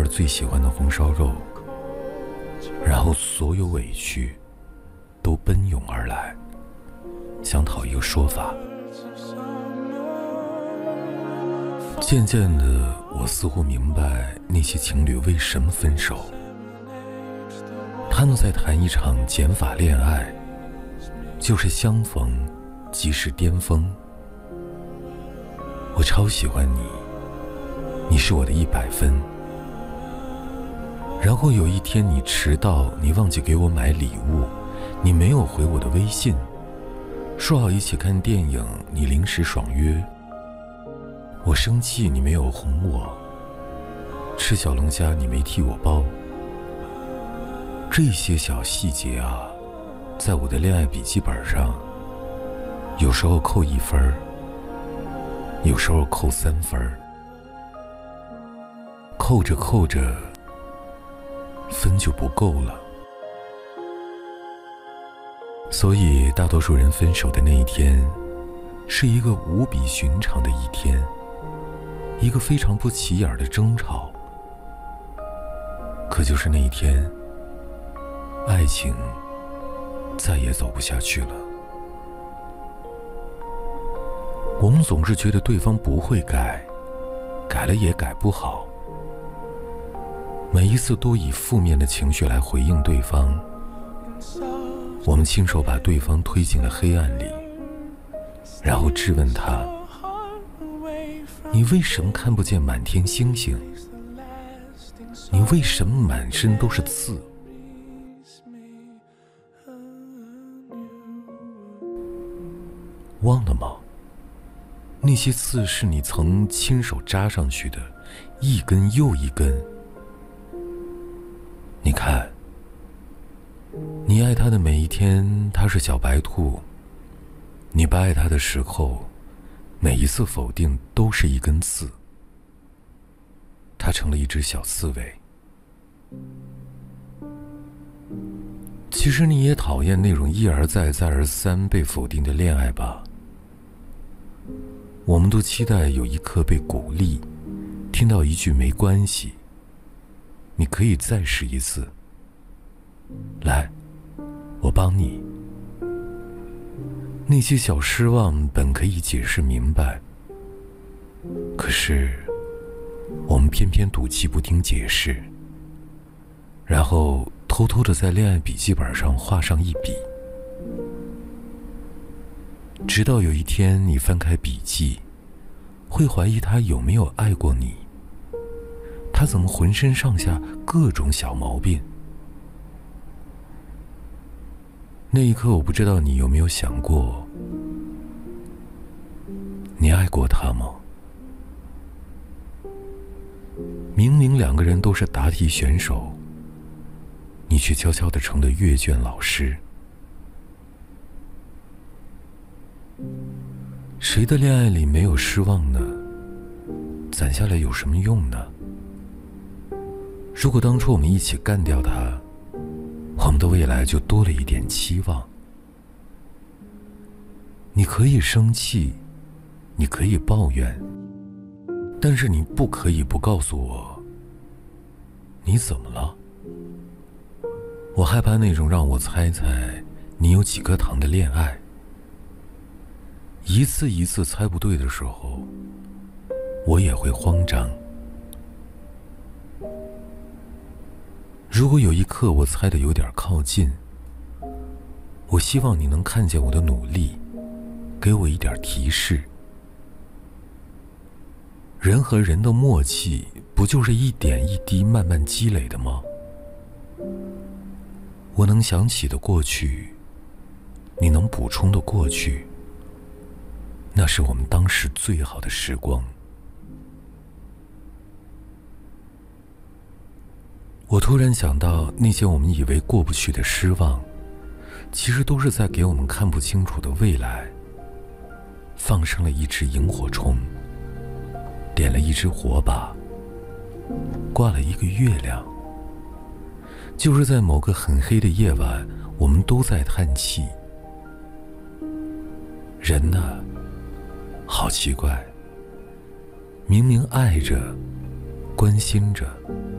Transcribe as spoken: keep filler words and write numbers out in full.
份最喜欢的红烧肉，然后所有委屈都奔涌而来，想讨一个说法。渐渐的，我似乎明白那些情侣为什么分手。他们在谈一场减法恋爱，就是相逢即是巅峰。我超喜欢你，你是我的一百分。然后有一天你迟到，你忘记给我买礼物，你没有回我的微信，说好一起看电影，你临时爽约。我生气，你没有哄我，吃小龙虾你没替我包。这些小细节啊，在我的恋爱笔记本上，有时候扣一分，有时候扣三分，扣着扣着，分就不够了。所以大多数人分手的那一天，是一个无比寻常的一天，一个非常不起眼的争吵。可就是那一天，爱情再也走不下去了。我们总是觉得对方不会改，改了也改不好。每一次都以负面的情绪来回应对方，我们亲手把对方推进了黑暗里，然后质问他：你为什么看不见满天星星？你为什么满身都是刺？忘了吗？那些刺是你曾亲手扎上去的，一根又一根。你看，你爱他的每一天，他是小白兔；你不爱他的时候，每一次否定都是一根刺。他成了一只小刺猬。其实你也讨厌那种一而再再而三被否定的恋爱吧？我们都期待有一刻被鼓励，听到一句没关系，你可以再试一次，来，我帮你。那些小失望本可以解释明白，可是我们偏偏赌气不听解释，然后偷偷地在恋爱笔记本上画上一笔。直到有一天你翻开笔记，会怀疑他有没有爱过你，他怎么浑身上下各种小毛病。那一刻我不知道你有没有想过，你爱过他吗？明明两个人都是答题选手，你却悄悄地成了阅卷老师。谁的恋爱里没有失望呢？攒下来有什么用呢？如果当初我们一起干掉他，我们的未来就多了一点期望。你可以生气，你可以抱怨，但是你不可以不告诉我你怎么了。我害怕那种让我猜猜你有几颗糖的恋爱。一次一次猜不对的时候，我也会慌张。如果有一刻我猜的有点靠近，我希望你能看见我的努力，给我一点提示。人和人的默契，不就是一点一滴慢慢积累的吗？我能想起的过去，你能补充的过去，那是我们当时最好的时光。我突然想到，那些我们以为过不去的失望，其实都是在给我们看不清楚的未来放生了一只萤火虫，点了一只火把，挂了一个月亮。就是在某个很黑的夜晚，我们都在叹气。人呢，好奇怪，明明爱着，关心着，